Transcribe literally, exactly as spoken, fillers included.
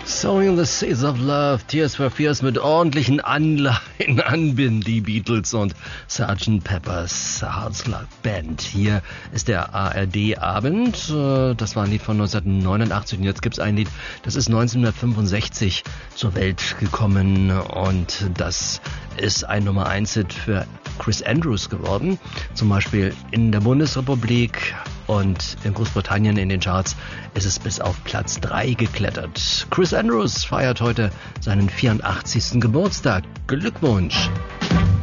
Sowing the Seas of Love, Tears for Fears mit ordentlichen Anleihen an die Beatles und Sergeant Pepper's Lonely Band. Hier ist der A R D-Abend. Das war ein Lied von neunzehnhundertneunundachtzig und jetzt gibt's ein Lied, das ist neunzehnhundertfünfundsechzig zur Welt gekommen und das ist ein Nummer eins Hit für Chris Andrews geworden. Zum Beispiel in der Bundesrepublik und in Großbritannien in den Charts ist es bis auf Platz drei geklettert. Chris Andrews feiert heute seinen vierundachtzigsten Geburtstag. Glückwunsch!